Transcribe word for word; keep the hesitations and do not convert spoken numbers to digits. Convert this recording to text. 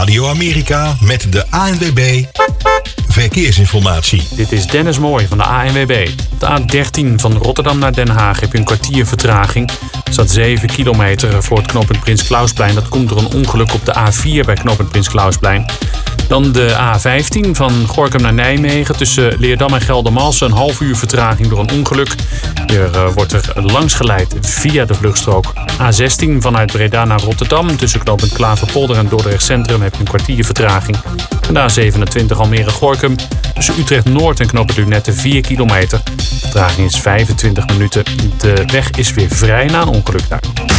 Radio Amerika met de A N W B Verkeersinformatie. Dit is Dennis Mooij van de A N W B. Op de A dertien van Rotterdam naar Den Haag heb je een kwartier vertraging. Er staat zeven kilometer voor het knooppunt Prins Clausplein. Dat komt door een ongeluk op de A vier bij knooppunt Prins Clausplein. Dan de A vijftien van Gorinchem naar Nijmegen. Tussen Leerdam en Geldermalsen een half uur vertraging door een ongeluk. Hier uh, wordt er langs geleid via de vluchtstrook. A zestien vanuit Breda naar Rotterdam. Tussen knooppunt Klaverpolder en Dordrecht Centrum heb je een kwartier vertraging. En de A zevenentwintig Almere-Gorinchem. Tussen Utrecht Noord en knooppunt Lunette vier kilometer. De vertraging is vijfentwintig minuten. De weg is weer vrij na een ongeluk daar.